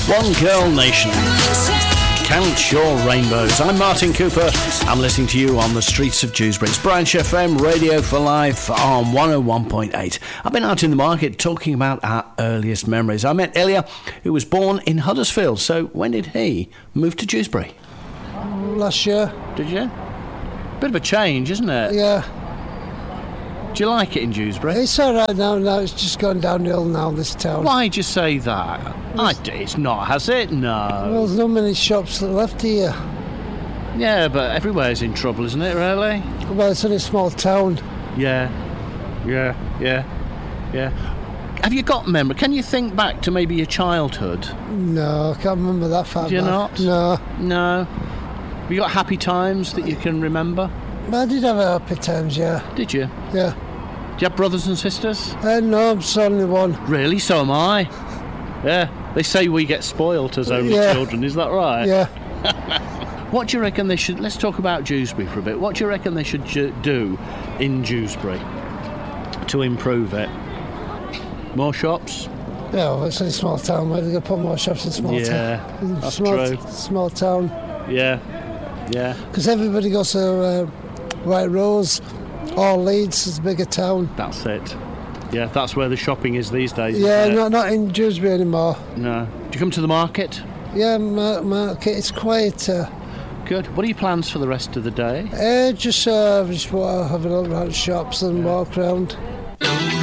One Girl Nation. Count your rainbows. I'm Martin Cooper. I'm listening to you on the streets of Dewsbury. It's Branch FM, Radio for Life on 101.8. I've been out in the market talking about our earliest memories. I met Ilya, who was born in Huddersfield. So when did he move to Dewsbury? Last year. Did you? Bit of a change, isn't it? Yeah. Do you like it in Dewsbury? It's all right now. It's just gone downhill now, this town. Why'd you say that? It's not, has it? No. Well, there's not many shops left here. Yeah, but everywhere's in trouble, isn't it, really? Well, it's only a small town. Yeah. Have you got memory? Can you think back to maybe your childhood? No, I can't remember that far Do you back. not? No. No. Have you got happy times that you can remember? I did have happy times, yeah. Did you? Yeah. Do you have brothers and sisters? No, I'm only one. Really? So am I. Yeah. They say we get spoilt as only children. Is that right? Yeah. What do you reckon they should... Let's talk about Dewsbury for a bit. What do you reckon they should do in Dewsbury to improve it? More shops? Yeah, well, it's only a small town. Where are they going to put more shops in small town? Yeah, that's true. Small town. Yeah. Because everybody goes to White Rose or Leeds. It's a bigger town. That's it. Yeah, that's where the shopping is these days. Yeah, not in Dewsbury anymore. No. Do you come to the market? Yeah, market. It's quieter. Good. What are your plans for the rest of the day? Just have a look around shops and walk around.